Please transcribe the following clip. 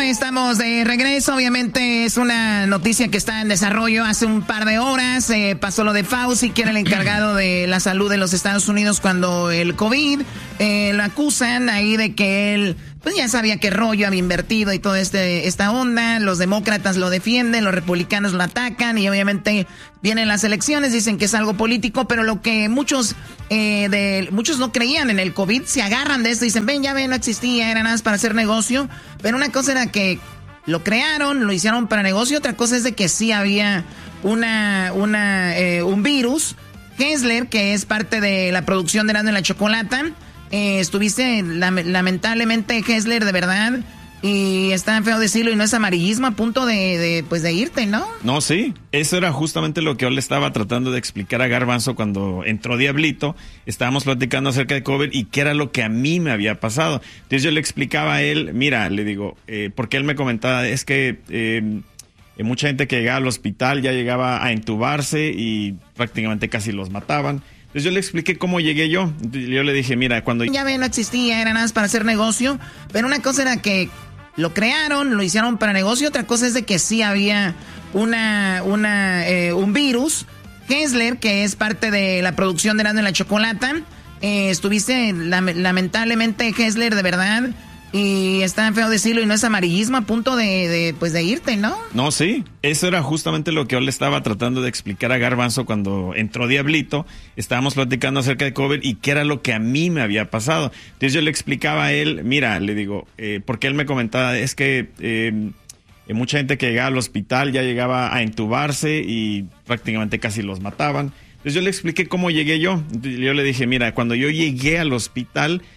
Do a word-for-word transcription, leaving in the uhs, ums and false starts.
estamos de regreso. Obviamente es una noticia que está en desarrollo. Hace un par de horas eh, pasó lo de Fauci, que era el encargado de la salud de los Estados Unidos cuando el COVID. Eh, lo acusan ahí de que él, pues ya sabía qué rollo había invertido y toda este, esta onda. Los demócratas lo defienden, los republicanos lo atacan y obviamente vienen las elecciones, dicen que es algo político, pero lo que muchos eh, de muchos no creían en el COVID, se agarran de esto y dicen, ven, ya ven, no existía, era nada más para hacer negocio. Pero una cosa era que lo crearon, lo hicieron para negocio, otra cosa es de que sí había una, una, eh, un virus. Hessler, que es parte de la producción de Erasmo y la Chocolata, eh, estuviste lamentablemente, Hessler, de verdad, y está feo decirlo y no es amarillismo, a punto de, de, pues de irte, ¿no? No, sí, eso era justamente lo que yo le estaba tratando de explicar a Garbanzo cuando entró Diablito. Estábamos platicando acerca de COVID y qué era lo que a mí me había pasado. Entonces yo le explicaba a él, mira, le digo, eh, porque él me comentaba, es que eh, mucha gente que llegaba al hospital ya llegaba a entubarse y prácticamente casi los mataban. Entonces yo le expliqué cómo llegué yo. Yo le dije, mira, cuando... Ya ven, no existía, era nada más para hacer negocio, pero una cosa era que lo crearon, lo hicieron para negocio, otra cosa es de que sí había una, una, eh, un virus. Hessler, que es parte de la producción de Erasmo y la Chocolata, eh, estuviste lamentablemente, Hessler, de verdad, y está feo decirlo y no es amarillismo, a punto de, de, pues de irte, ¿no? No, sí, eso era justamente lo que yo le estaba tratando de explicar a Garbanzo cuando entró Diablito. Estábamos platicando acerca de COVID y qué era lo que a mí me había pasado. Entonces yo le explicaba a él, mira, le digo, eh, porque él me comentaba, es que eh, mucha gente que llegaba al hospital ya llegaba a entubarse y prácticamente casi los mataban. Entonces yo le expliqué cómo llegué yo. Yo le dije, mira, cuando yo llegué al hospital